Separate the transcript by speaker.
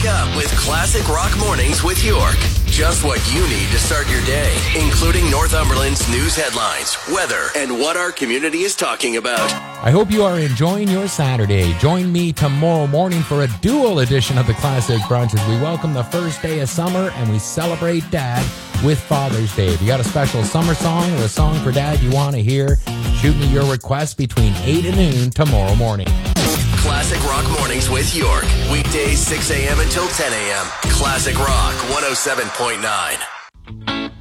Speaker 1: Wake up with Classic Rock Mornings with York. Just what you need to start your day, including Northumberland's news headlines, weather, and what our community is talking about.
Speaker 2: I hope you are enjoying your Saturday. Join me tomorrow morning for a dual edition of the Classic Brunch as we welcome the first day of summer and we celebrate Dad with Father's Day. If you got a special summer song or a song for Dad you want to hear, shoot me your request between 8 and noon tomorrow morning.
Speaker 1: Classic Rock Mornings with York. Weekdays 6 a.m. until 10 a.m. Classic Rock 107.9.